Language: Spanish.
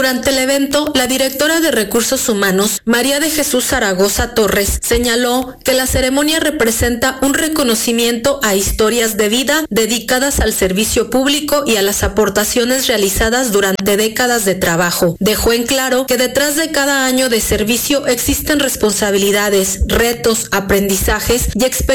Durante el evento, la directora de Recursos Humanos, María de Jesús Zaragoza Torres, señaló que la ceremonia representa un reconocimiento a historias de vida dedicadas al servicio público y a las aportaciones realizadas durante décadas de trabajo. Dejó en claro que detrás de cada año de servicio existen responsabilidades, retos, aprendizajes y experiencias